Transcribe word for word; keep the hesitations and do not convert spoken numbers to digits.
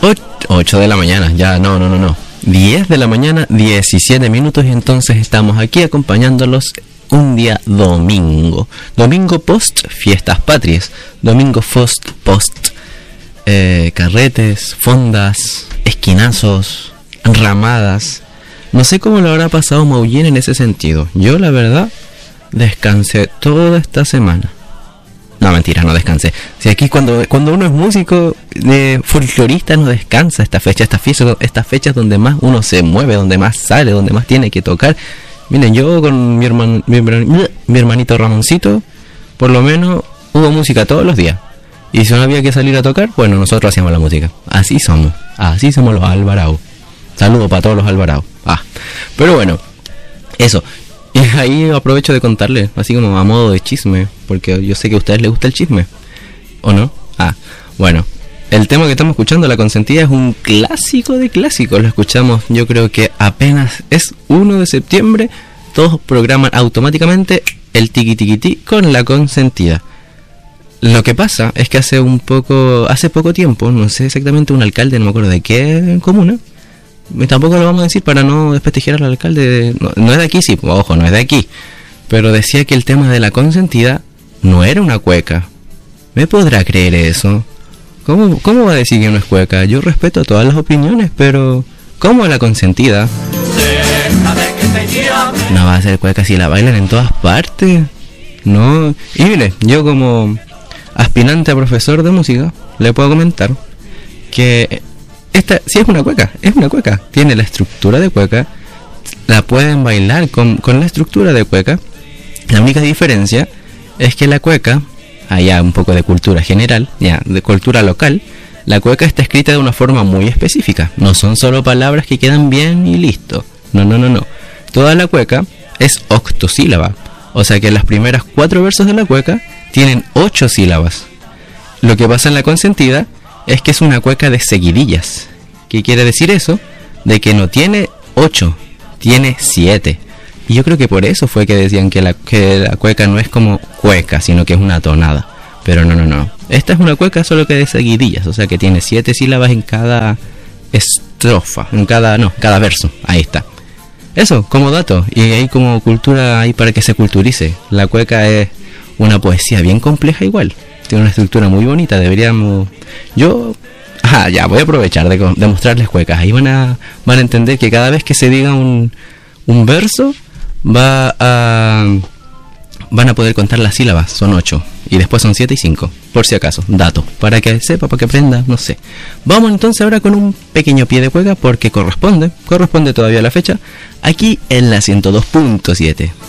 ocho de la mañana, ya, no, no, no, no. diez de la mañana, diecisiete minutos, y entonces estamos aquí acompañándolos un día domingo. Domingo post fiestas patrias. Domingo post, post eh, carretes, fondas, esquinazos, ramadas. No sé cómo lo habrá pasado Maullín en ese sentido. Yo, la verdad, descansé toda esta semana. No, mentira, no descansé. Si aquí cuando, cuando uno es músico, de folclorista, no descansa esta fecha, esta fiesta, estas fechas donde más uno se mueve, donde más sale, donde más tiene que tocar. Miren, yo con mi hermano, mi, mi hermanito Ramoncito, por lo menos hubo música todos los días. Y si no había que salir a tocar, bueno, nosotros hacíamos la música. Así somos, así somos los Alvarado. Saludos para todos los Alvarado. Ah, pero bueno, eso. Y ahí aprovecho de contarle, así como a modo de chisme, porque yo sé que a ustedes les gusta el chisme, ¿o no? Ah, bueno, el tema que estamos escuchando, La Consentida, es un clásico de clásicos. Lo escuchamos, yo creo que apenas es uno de septiembre, todos programan automáticamente el tiqui tiqui ti con La Consentida. Lo que pasa es que hace un poco, hace poco tiempo, no sé exactamente, un alcalde, no me acuerdo de qué comuna, tampoco lo vamos a decir para no desprestigiar al alcalde, no, no es de aquí, sí, ojo, no es de aquí, pero decía que el tema de la consentida no era una cueca. ¿Me podrá creer eso? ¿Cómo, cómo va a decir que no es cueca? Yo respeto todas las opiniones, pero ¿cómo la consentida no va a ser cueca si la bailan en todas partes? No. Y mire, yo como aspirante a profesor de música le puedo comentar que esta sí es una cueca, es una cueca, tiene la estructura de cueca, la pueden bailar con, con la estructura de cueca. La única diferencia es que la cueca, allá un poco de cultura general, ya, de cultura local, la cueca está escrita de una forma muy específica, no son solo palabras que quedan bien y listo, no, no, no, no, toda la cueca es octosílaba, o sea que las primeras cuatro versos de la cueca tienen ocho sílabas. Lo que pasa en la consentida es que es una cueca de seguidillas. ¿Qué quiere decir eso? De que no tiene ocho, tiene siete. Y yo creo que por eso fue que decían que la, que la cueca no es como cueca, sino que es una tonada. Pero no, no, no. Esta es una cueca solo que de seguidillas, o sea que tiene siete sílabas en cada estrofa, en cada, no, cada verso. Ahí está. Eso, como dato. Y ahí como cultura, ahí para que se culturice. La cueca es una poesía bien compleja igual. Tiene una estructura muy bonita, deberíamos... Yo... Ah, ya, voy a aprovechar de, de mostrarles cuecas. Ahí van a, van a entender que cada vez que se diga un, un verso, va a... van a poder contar las sílabas, son ocho. Y después son siete y cinco, por si acaso. Dato, para que sepa, para que aprenda, no sé. Vamos entonces ahora con un pequeño pie de cueca, porque corresponde, corresponde todavía a la fecha, aquí en la ciento dos punto siete.